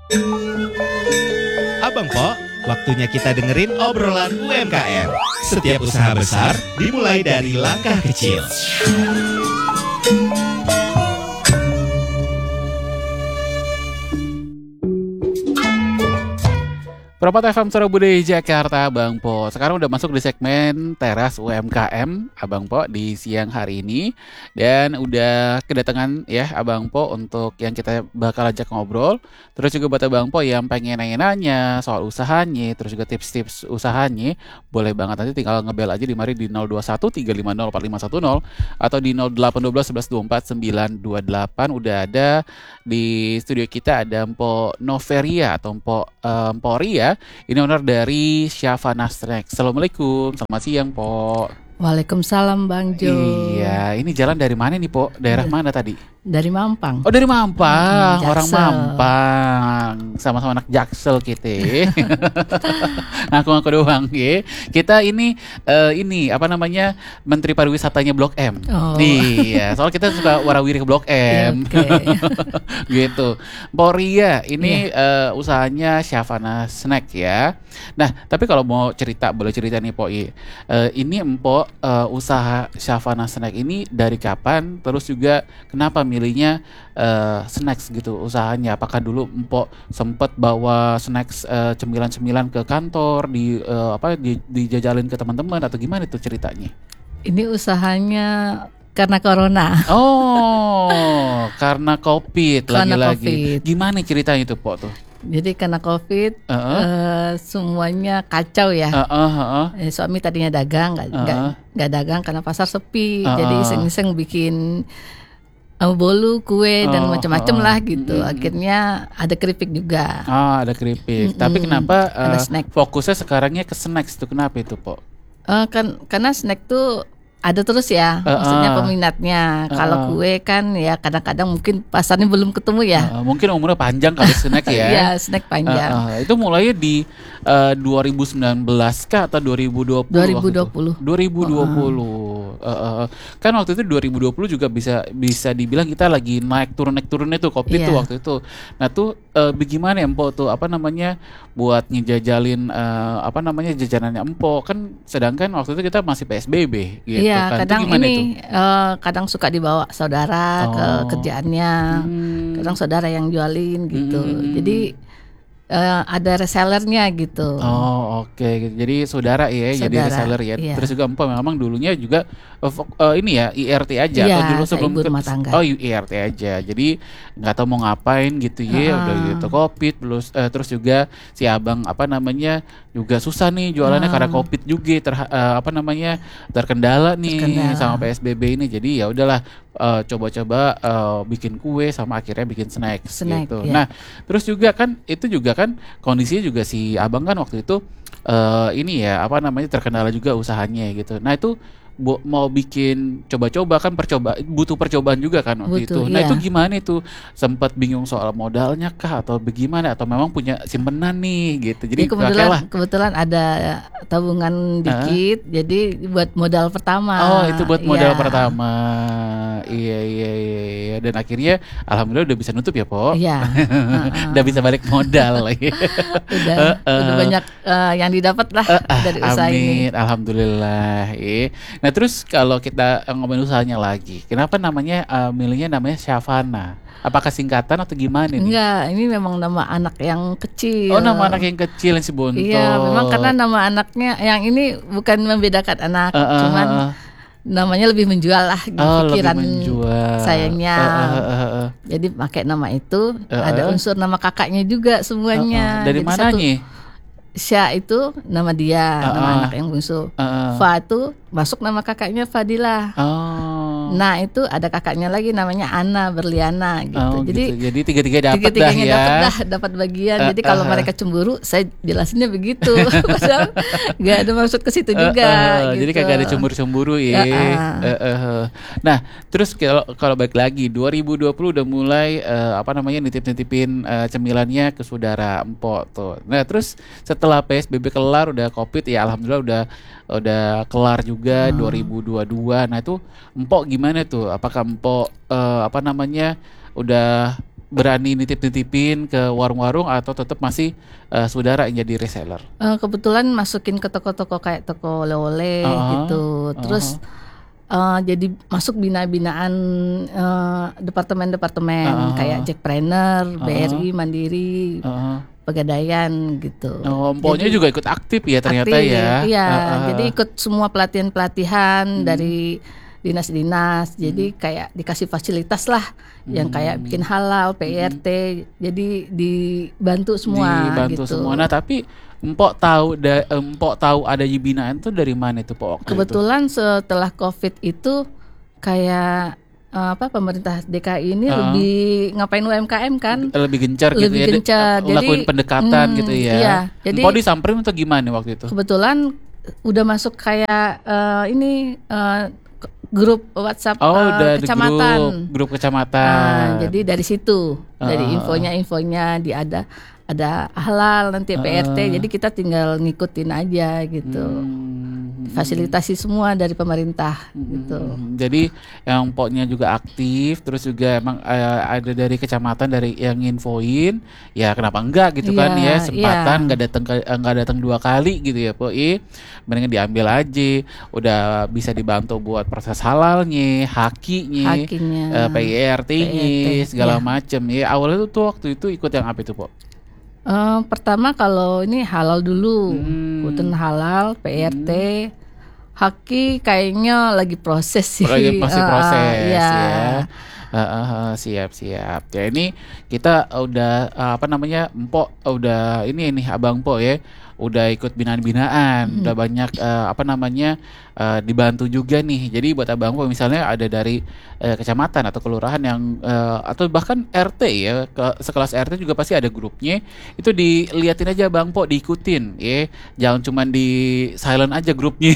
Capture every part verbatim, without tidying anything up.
Abang Po, waktunya kita dengerin obrolan U M K M. Setiap usaha besar dimulai dari langkah kecil. Perapatan F M Suara Budaya Jakarta, Bang Po. Sekarang udah masuk di segmen Teras U M K M, Abang Po, di siang hari ini. Dan udah kedatangan ya Abang Po untuk yang kita bakal ajak ngobrol. Terus juga buat Abang Po yang pengen nanya-nanya soal usahanya, terus juga tips-tips usahanya, boleh banget nanti tinggal ngebel aja di mari di nol dua satu tiga lima nol empat lima satu nol atau di nol delapan satu dua satu satu dua empat sembilan dua delapan. Udah ada di studio kita ada Mpo Noveria atau Mpo um, Poria. Ini owner dari Shavana Snack. Assalamualaikum, selamat siang, Po. Waalaikumsalam, Bang Jo. Iya, ini jalan dari mana nih, Po? Daerah mana tadi? Dari Mampang. Oh, dari Mampang. Hmm, Orang Mampang. Sama-sama anak Jaksel kita. Ngaku-ngaku doang, ya. Kita ini uh, ini apa namanya? Menteri Pariwisatanya Blok M. Oh. Iya, soal kita suka warawiri ke Blok M. Okay. Gitu. Poria, ini yeah. uh, usahanya Shavana Snack ya. Nah, tapi kalau mau cerita, boleh cerita nih, Po. Uh, ini Empo uh, usaha Shavana Snack ini dari kapan? Terus juga kenapa milihnya uh, snacks gitu usahanya? Apakah dulu Empo sempet bawa snacks uh, cemilan-cemilan ke kantor di uh, apa di, dijajalin ke teman-teman atau gimana itu ceritanya? Ini usahanya karena corona. Oh, karena COVID karena lagi-lagi. COVID. Gimana ceritanya itu, Po tuh? Jadi karena COVID uh-uh. uh, semuanya kacau ya. Uh-uh, uh-uh. Eh, suami tadinya dagang, nggak uh-uh. nggak dagang karena pasar sepi. Uh-uh. Jadi iseng-iseng bikin uh, bolu, kue uh, dan macam-macam uh, lah gitu. Mm-hmm. Akhirnya ada keripik juga. Ah, ada keripik. Mm-hmm. Tapi kenapa uh, fokusnya sekarangnya ke snacks itu? Kenapa itu, Po? Uh, kan karena snack tuh ada terus ya, uh, maksudnya peminatnya. Uh, Kalau kue kan ya kadang-kadang mungkin pasarnya belum ketemu ya. Uh, mungkin umurnya panjang kali snack ya. Iya, snack panjang. Uh, uh, itu mulainya di uh, dua ribu sembilan belas kah atau dua ribu dua puluh? dua ribu dua puluh. dua ribu dua puluh. Uh. Uh, uh, kan waktu itu dua ribu dua puluh juga bisa bisa dibilang kita lagi naik turun naik turunnya tuh COVID yeah. tuh waktu itu. Nah tuh uh, bagaimana ya Empo tuh apa namanya buat ngejajalin uh, apa namanya jajanannya Empo, kan sedangkan waktu itu kita masih P S B B gitu. Iya, kan. kadang ini uh, kadang suka dibawa saudara oh. ke kerjaannya, hmm. kadang saudara yang jualin gitu. Hmm. Jadi uh, ada resellernya gitu. Oh oke, okay. Jadi saudara ya, saudara, jadi reseller ya. Iya. Terus juga Empo memang dulunya juga uh, uh, ini ya I R T aja iya, atau dulu sebelum ibu rumah tangga. Oh I R T aja. Jadi nggak tahu mau ngapain gitu ya, uh. udah gitu COVID plus uh, terus juga si abang apa namanya juga susah nih jualannya uh. karena COVID juga ter, uh, apa namanya terkendala nih terkendala. Sama P S B B ini. Jadi ya udahlah uh, coba-coba uh, bikin kue sama akhirnya bikin snack, snack gitu. Ya. Nah terus juga kan itu juga kan kondisinya juga si abang kan waktu itu uh, ini ya apa namanya terkendala juga usahanya gitu. Nah itu bu, mau bikin coba-coba kan percoba butuh percobaan juga kan waktu butuh, itu. Nah iya. Itu gimana itu sempat bingung soal modalnya kah atau bagaimana atau memang punya simpenan nih gitu. Jadi ya, kebetulan kebetulan ada tabungan dikit uh. jadi buat modal pertama. Oh itu buat modal ya. pertama. Iya iya iya iya dan akhirnya alhamdulillah udah bisa nutup ya Po. Iya. uh-uh. Udah bisa balik modal lagi. udah uh, uh. udah banyak uh, yang didapat lah uh, uh, dari usaha amin, ini. Alhamdulillah. Iya. Nah terus kalau kita ngomongin usahanya lagi, kenapa namanya uh, milihnya namanya Shavana? Apakah singkatan atau gimana nih? Enggak, ini memang nama anak yang kecil. Oh nama anak yang kecil yang si Bontot. Iya, memang karena nama anaknya yang ini bukan membedakan anak, uh, uh, cuman uh, uh. namanya lebih menjual lah oh, pikiran sayangnya. Uh, uh, uh, uh, uh. Jadi pakai nama itu, uh, uh. ada unsur nama kakaknya juga Uh, uh. semuanya. Dari mana nih? Syah itu nama dia, uh, nama uh. anak yang bungsu. Uh, uh. Fa itu masuk nama kakaknya Fadilah. Oh. Nah itu ada kakaknya lagi namanya Ana Berliana gitu. Oh, jadi gitu. Jadi tiga-tiga dapat tiga-tiganya dah ya. dapat dah, dapat bagian. Uh, jadi kalau uh. mereka cemburu, saya jelasinnya begitu. Padahal nggak ada maksud ke situ juga. Uh, uh. Gitu. Jadi kagak ada cemburu-cemburu ya. Uh, uh. Uh, uh. Nah terus kalau kalau balik lagi dua ribu dua puluh udah mulai uh, apa namanya nitip-nitipin uh, cemilannya ke saudara Empo tuh. Nah terus setelah P S B B kelar udah COVID ya alhamdulillah udah udah kelar juga hmm. dua ribu dua puluh dua. Nah itu Empo gimana tuh? Apakah Empo uh, apa namanya udah berani nitip-nitipin ke warung-warung atau tetap masih uh, saudara yang jadi reseller? Uh, kebetulan masukin ke toko-toko kayak toko oleh-oleh Uh-huh. gitu. Terus uh, jadi masuk bina-binaan uh, departemen-departemen Uh-huh. kayak Jackpreneur, B R I, Uh-huh. Mandiri, Uh-huh. Pegadaian gitu. Oh, empoknya Jadi juga ikut aktif ya ternyata aktif, ya. Iya, Uh-uh. jadi ikut semua pelatihan-pelatihan Hmm. dari dinas-dinas. Jadi kayak dikasih fasilitas lah yang kayak bikin halal, P I R T. Jadi dibantu semua dibantu gitu. semua. Nah, tapi empok tahu da, empok tahu ada binaan tuh dari mana itu Pok? waktu Kebetulan setelah Covid itu kayak eh, apa pemerintah D K I ini Uh-uh. lebih ngapain U M K M kan? itu? Lebih gencar gitu Lebih ya. de- gencar. lakuin Jadi, pendekatan hmm, gitu ya. iya. Jadi- Empok disamperin atau gimana waktu itu? Kebetulan udah masuk kayak eh, ini eh, ke- grup WhatsApp Oh, eh, udah di kecamatan. grup, grup kecamatan. Nah, jadi dari situ, dari Ah. infonya-infonya di ada ada halal nanti P R T. Ah. Jadi kita tinggal ngikutin aja gitu. Hmm. Fasilitasi semua dari pemerintah gitu. Hmm, Jadi yang poknya juga aktif, terus juga emang eh, ada dari kecamatan dari yang infoin, ya kenapa enggak gitu kan Iya, ya, sempatan iya. nggak datang ke- eh, nggak datang dua kali gitu ya Poi, mendingan diambil aja, udah bisa dibantu buat proses halalnya, hakinya, Hakinya, eh, P I R T-nya, P I R T, segala iya. macem ya. Awalnya tuh, tuh waktu itu ikut yang apa itu Pok? Eh, pertama kalau ini halal dulu, Hmm. ikutin halal, P I R T, haki kayaknya lagi proses sih. Lagi masih Ah, proses iya. ya. Ah, ah, ah, siap siap. Ya ini kita udah ah, apa namanya Empok udah ini ini Abang Po ya udah ikut binaan-binaan, udah banyak eh, apa namanya eh, dibantu juga nih. Jadi buat Abang Po misalnya ada dari eh, kecamatan atau kelurahan yang eh, atau bahkan R T ya, ke, sekelas R T juga pasti ada grupnya. Itu diliatin aja Bang Po, diikutin ya. Jangan cuma di silent aja grupnya.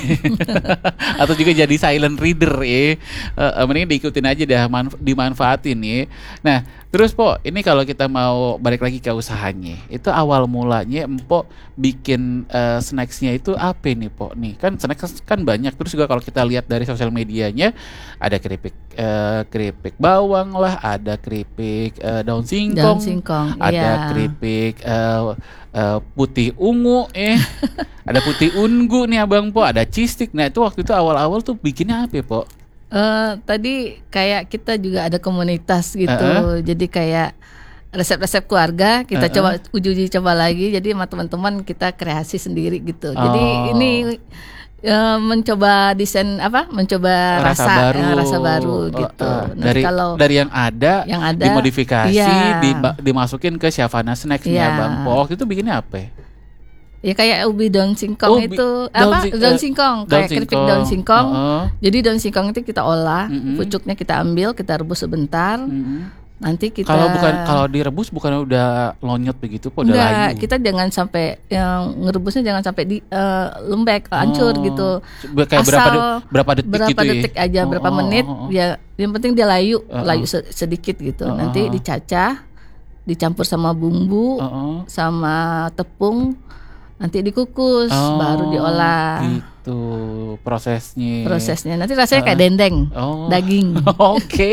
Atau juga jadi silent reader ya. Eh, eh, mending diikutin aja dah, manf- dimanfaatin ya. Nah, terus Po, ini kalau kita mau balik lagi ke usahanya, itu awal mulanya Empok bikin eh, snacksnya itu apa nih Po? Nih kan snacks kan banyak. Terus juga kalau kita lihat dari sosial medianya ada keripik eh, keripik bawang lah, ada keripik eh, daun singkong, Daun singkong, ada iya. keripik eh, eh, putih ungu, eh ada putih ungu nih Abang Po, ada cheese stick. Nah itu waktu itu awal-awal tuh bikinnya apa Po? Eh, tadi kayak kita juga ada komunitas gitu, Uh-uh. jadi kayak resep-resep keluarga kita Uh-uh. coba uji-uji coba lagi, jadi sama teman-teman kita kreasi sendiri gitu. Jadi Oh. ini eh, mencoba desain apa, mencoba Rasa rasa baru, eh, rasa baru Oh, gitu. eh, Nanti dari kalau dari yang ada, yang ada, dimodifikasi, iya. diba- dimasukin ke Syafana Snacks nih Iya. Abang Po. Waktu itu bikinnya apa? ya? ya kayak ubi daun singkong Oh, bi- itu daun apa sing- daun eh, singkong daun kayak keripik singkong. daun singkong. Uh-uh. Jadi daun singkong itu kita olah, Mm-mm. pucuknya kita ambil, kita rebus sebentar. Mm-mm. Nanti kita Kalau bukan kalau direbus bukan udah lonyot begitu Po, udah enggak, layu. kita jangan sampai yang ngerebusnya jangan sampai di eh, lembek, hancur Oh, gitu. coba kayak berapa Asal de- berapa detik berapa gitu ya? detik aja, Oh, berapa oh, menit, oh, oh. ya yang penting dia layu, Uh-uh. layu se- sedikit gitu. Uh-uh. Nanti dicacah, dicampur sama bumbu, Uh-uh. sama tepung, nanti dikukus, Oh, baru diolah. Gitu prosesnya. Prosesnya nanti rasanya kayak dendeng, Oh. daging. Oke.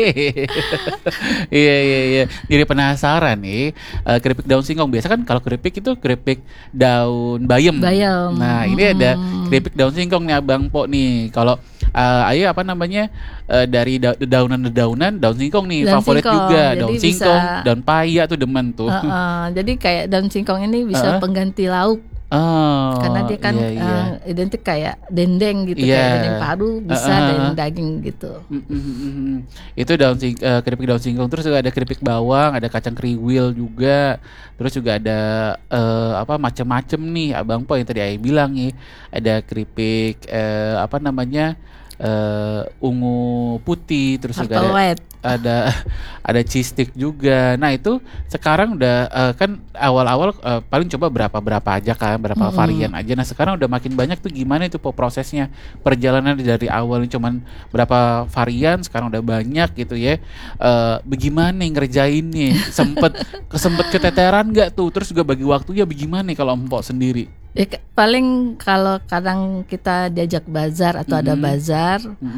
Iya iya iya. Jadi penasaran nih, eh, keripik daun singkong. Biasa kan kalau keripik itu keripik daun bayam. Bayam. Nah, ini ada keripik daun singkong nih Abang Po nih. Kalau eh, ayo apa namanya? eh, dari da- dedaunan-dedaunan daun singkong nih Daun favorit singkong. juga. Jadi Daun bisa- singkong, daun paya tuh demen tuh. Heeh, jadi kayak daun singkong ini bisa Uh-uh. pengganti lauk. Oh, Karena dia kan iya, iya. eh, identik kayak dendeng gitu, Iya. kayak dendeng paru bisa Uh-uh. dendeng daging gitu. Mm, mm, mm, mm. Itu daun sing, eh, keripik daun singkong, terus juga ada keripik bawang, ada kacang kriwil juga, terus juga ada eh, apa macam-macam nih Abang Po yang tadi Ayah bilang nih, ada keripik eh, apa namanya eh, ungu putih, terus juga Purple ada white. ada ada cheese stick juga. Nah itu sekarang udah eh, kan awal-awal eh, paling coba berapa berapa aja kan, berapa Mm-mm. varian aja. Nah sekarang udah makin banyak tuh, gimana itu Po prosesnya, perjalanan dari awal cuman berapa varian, sekarang udah banyak gitu ya. Eh, bagaimana ngerjainnya? Sempet kesempet keteteran nggak tuh? Terus juga bagi waktunya bagaimana kalau Empok sendiri? Ya, ke- paling kalau kadang kita diajak bazar atau ada Mhm. bazar, Mhm.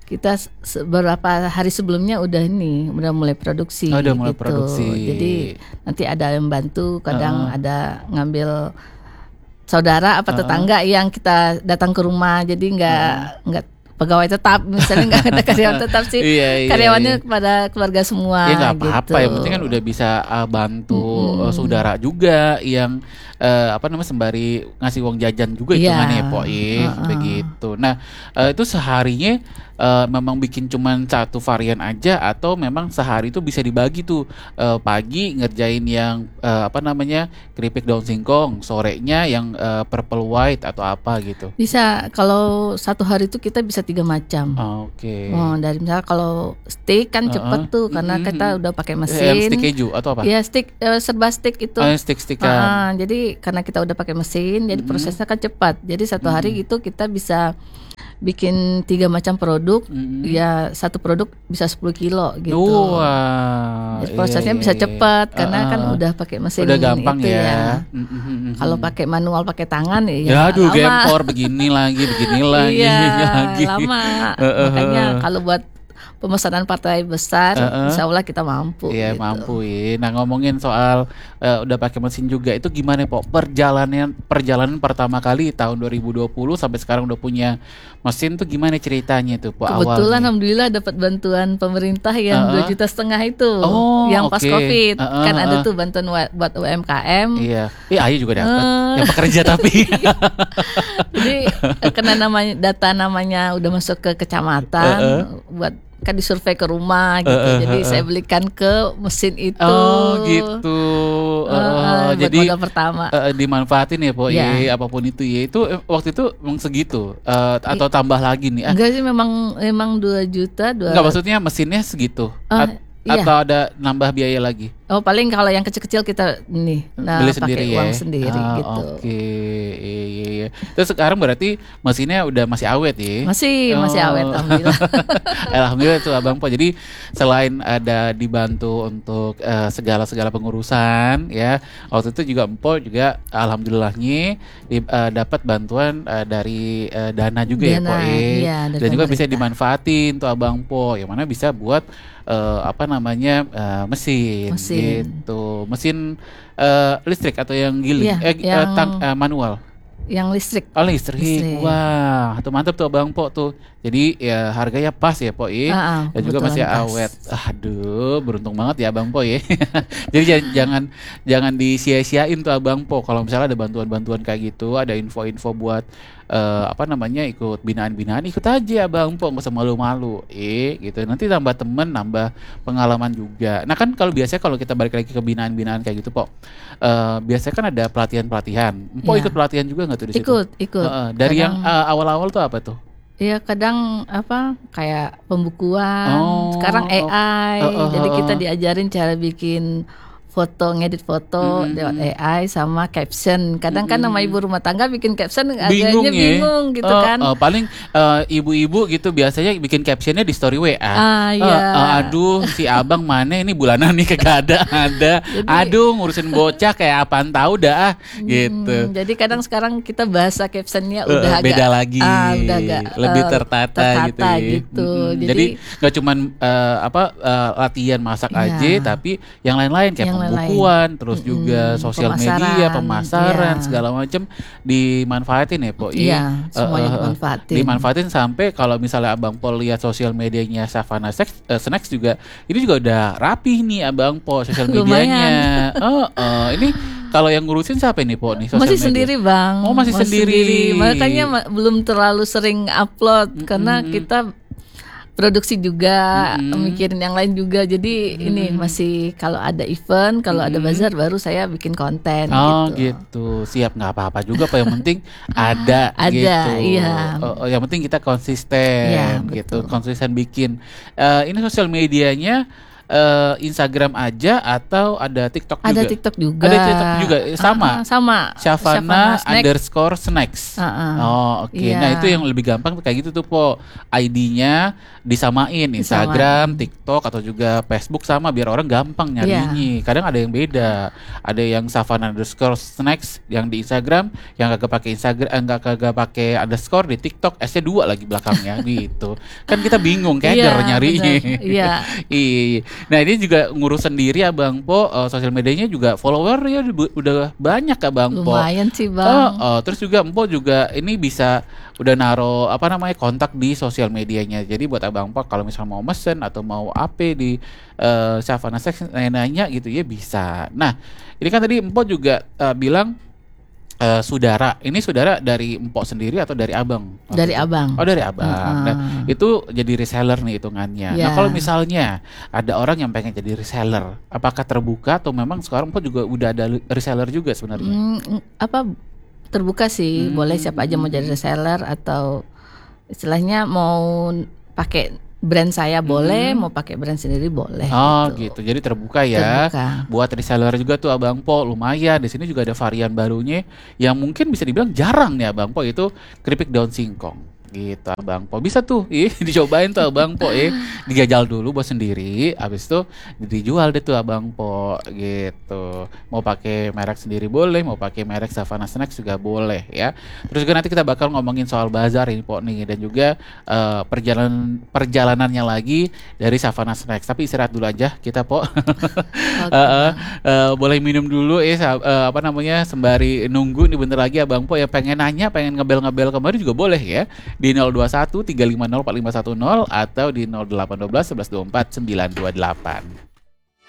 kita se- se- beberapa hari sebelumnya udah ini udah mulai produksi. Oh, udah mulai gitu. produksi. Jadi nanti ada yang bantu, kadang Uh-uh. ada ngambil saudara apa Uh-uh. tetangga yang kita datang ke rumah. Jadi nggak nggak pegawai tetap, misalnya nggak ada karyawan tetap sih. Iya, iya, Karyawannya iya. kepada keluarga semua. Ya nggak apa-apa, gitu. yang penting kan udah bisa uh, bantu Mm-mm. uh, saudara juga yang uh, apa namanya sembari ngasih uang jajan juga Iya. hitungannya ya, Pok. Ih, Uh-uh. begitu. Nah, uh, itu seharinya uh, memang bikin cuman satu varian aja atau memang sehari itu bisa dibagi tuh, uh, pagi ngerjain yang uh, apa namanya keripik daun singkong, sorenya yang uh, purple white atau apa gitu. Bisa, kalau satu hari itu kita bisa tiga macam. Oke. Oh, dari misalnya kalau steak kan Uh-uh. cepet tuh karena Mm-mm. kita udah pakai Eh, yang mesin. stick keju atau apa? Iya, stick eh, serba stick itu. Oh, yang stick-stickan. Ah, jadi karena kita udah pakai mesin, jadi Mm-mm. prosesnya kan cepat. Jadi satu hari Mm-mm. gitu kita bisa bikin tiga macam produk. Mm-mm. Ya satu produk bisa sepuluh kilo gitu. Wah, Jadi prosesnya iya, bisa iya, cepat iya. karena kan Ah, udah pakai mesin udah gampang itu ya. Mm, mm, mm, mm. Kalau pakai manual pakai tangan ya, ya aduh lama. gempor begini lagi, begini lagi, Iya, lagi. lama. Eh, eh, Makanya eh. kalau buat pemesanan partai besar, Eh, eh. insya Allah kita mampu. Iya gitu. mampu ya. Nah ngomongin soal eh, udah pakai mesin juga itu gimana Pok? Perjalanan perjalanan pertama kali tahun dua ribu dua puluh sampai sekarang udah punya mesin tuh gimana ceritanya tuh Pok Kebetulan awalnya? alhamdulillah dapat bantuan pemerintah yang Uh-uh. dua juta setengah itu, Oh, yang pas oke. Covid. Uh-uh, Kan ada uh-uh. tuh bantuan wa- buat U M K M. Iya. Eh Ayu juga dapat. Eh. Yang pekerja tapi. Jadi eh, karena namanya data namanya udah masuk ke kecamatan, Uh-uh. buat kan disurvei ke rumah gitu. Uh-uh, Jadi uh-uh. saya belikan ke mesin itu. Oh gitu. Uh, Uh, buat jadi modal pertama. eh, dimanfaatin ya Pok Ya. ya, apapun itu ya. Itu eh, waktu itu emang segitu eh, atau tambah lagi nih? Ah, Enggak sih, memang memang dua juta dua. enggak maksudnya mesinnya segitu. Ah, At- iya. Atau ada nambah biaya lagi? Oh, paling kalau yang kecil-kecil kita nih nah, Beli pakai sendiri ya. uang sendiri Ah, gitu. Oke, iya, iya, iya. Terus sekarang berarti mesinnya udah masih awet ya? Masih masih Oh. awet alhamdulillah. Alhamdulillah tuh Abang Po. Jadi selain ada dibantu untuk eh, segala-segala pengurusan ya, waktu itu juga Empo juga alhamdulillahnya di- eh, dapat bantuan eh, dari eh, dana juga ya Dana, Po. eh. iya, dari Dan juga bisa pemerintah. dimanfaatin tuh Abang Po, yang mana bisa buat eh, apa namanya eh, mesin, Mesin. gitu. Mesin eh, listrik atau yang giling, Iya, eh, eh, yang- tang- eh, manual. Yang listrik. Oh listrik. Listrik. Wah, tuh mantap tuh Bang Po tuh. Jadi ya harganya pas ya Po ya. Ah, ah, Dan juga kebetulan masih pas. awet. Aduh, beruntung banget ya Bang Po ya. Jadi jangan jangan, jangan disia-siain tuh Abang Po. Kalau misalnya ada bantuan-bantuan kayak gitu, ada info-info buat eh, apa namanya ikut binaan-binaan, ikut aja Abang Po, nggak usah malu-malu. Eh, gitu. Nanti nambah temen, nambah pengalaman juga. Nah kan kalau biasanya kalau kita balik lagi ke binaan-binaan kayak gitu Po, eh, biasanya kan ada pelatihan-pelatihan. Po Iya. ikut pelatihan juga nggak tuh di situ? Ikut, ikut. Heeh, dari yang Kadang- uh, awal-awal tuh apa tuh? Iya, kadang apa kayak pembukuan. Oh, Sekarang A I. oh, oh, Jadi oh, kita oh. diajarin cara bikin foto, ngedit foto Mm-mm. lewat A I sama caption. Kadang kan nama ibu rumah tangga bikin caption Bingung agaknya ya? bingung gitu Oh, kan. oh, paling uh, ibu-ibu gitu biasanya bikin captionnya di story W A. Ah, Eh, iya. eh, aduh si abang mana ini bulanan nih kagak ada ada. Aduh ngurusin bocah kayak apaan tahu dah ah, gitu. Hmm, jadi kadang sekarang kita bahasa captionnya Eh, udah agak beda lagi, ah, udah agak lebih eh, tertata, tertata gitu. ya. gitu. Mm-mm. Jadi, Jadi nggak cuman eh, apa eh, latihan masak Iya. aja, tapi yang lain-lain kayak Yang lain-lain. pembukuan, terus Mm-mm, juga sosial pemasaran, media, pemasaran, iya. segala macam dimanfaatin ya, Po. Iya, semuanya Eh, eh, eh, dimanfaatin. Dimanfaatin sampai kalau misalnya Abang Po lihat sosial medianya Savana Sex, eh, Snacks juga, ini juga udah rapih nih Abang Po sosial medianya. Oh, oh, ini kalau yang ngurusin siapa ini Po nih sosial masih media? sendiri bang. Oh, masih sendiri. Makanya ma- belum terlalu sering upload karena kita produksi juga, Mm-mm. mikirin yang lain juga. Jadi ini masih kalau ada event, kalau ada bazar baru saya bikin konten. Oh gitu. gitu, siap nggak apa-apa juga Pak. Yang penting ada, Ada, gitu. iya. Oh, oh, yang penting kita konsisten, Iya, gitu, betul. konsisten bikin. Eh, ini sosial medianya uh, Instagram aja atau ada TikTok juga? Ada TikTok juga. Ada TikTok juga sama. Uh, sama. Syafana Snack. underscore snacks. Uh-uh. Oh oke. Iya. Nah itu yang lebih gampang kayak gitu tuh po. I D-nya disamain Instagram, Disamain. TikTok atau juga Facebook sama biar orang gampang nyarinya. Iya. Kadang ada yang beda. Ada yang Syafana underscore snacks yang di Instagram, yang kagak pakai Instagram, enggak kagak pakai underscore di TikTok, S-nya dua lagi belakangnya gitu. Kan kita bingung keder Iya, nyarinya. benar. Iya. Iya. Nah ini juga ngurus sendiri ya Bang Po, uh, sosial medianya juga follower ya udah- udah banyak ya Bang Po. Lumayan sih Oh, Bang. oh, terus juga Empo juga ini bisa udah naro apa namanya kontak di sosial medianya. Jadi buat Abang Po kalau misalnya mau mesen atau mau A P di uh, Syafana Sex nanya gitu ya bisa. Nah ini kan tadi Empo juga uh, bilang uh, saudara. Ini saudara dari Empo sendiri atau dari Abang? Dari Abang. Oh dari Abang. Uh-uh. Nah itu jadi reseller nih hitungannya. Nah Ya. kalau misalnya ada orang yang pengen jadi reseller, apakah terbuka atau memang sekarang Empo juga udah ada reseller juga sebenarnya? Hmm, apa terbuka sih, Hmm. boleh siapa aja mau jadi reseller atau istilahnya mau pakai brand saya boleh, mau pakai brand sendiri boleh. Oh gitu. gitu, jadi terbuka ya. Terbuka. Buat reseller juga tuh Abang Po lumayan. Di sini juga ada varian barunya yang mungkin bisa dibilang jarang nih Abang Po, itu keripik daun singkong. Gitu Abang Po bisa tuh, ih dicobain tuh Abang Po, eh dijajal dulu buat sendiri, habis itu dijual deh tuh Abang Po gitu. Mau pakai merek sendiri boleh, mau pakai merek Syafana Snacks juga boleh ya. Terus juga nanti kita bakal ngomongin soal bazar ini Po nih, dan juga eh, perjalanan perjalanannya lagi dari Syafana Snacks. Tapi istirahat dulu aja kita Po. Oke, Eh, eh, Bang. eh, boleh minum dulu eh sa- eh, apa namanya sembari nunggu nih bentar lagi Abang Po yang pengen nanya, pengen ngebel-ngebel kemarin juga boleh ya di nol dua satu tiga lima nol empat lima satu nol atau di nol delapan satu dua satu satu dua empat sembilan dua delapan.